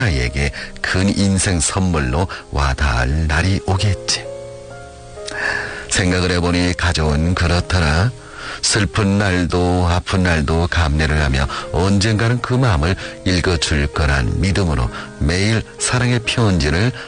에게 큰 인생 선물로 와닿을 날이 오겠지. 생각을 해보니 가족은 그렇더라. 슬픈 날도 아픈 날도 감내를 하며 언젠가는 그 마음을 읽어줄 거란 믿음으로 매일 사랑의 편지를